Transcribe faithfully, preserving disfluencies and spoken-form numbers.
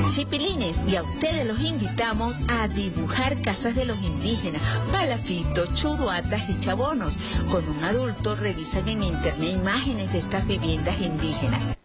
Chipilines, y a ustedes los invitamos a dibujar casas de los indígenas, palafitos, churuatas y chabonos. Con un adulto revisan en internet imágenes de estas viviendas indígenas.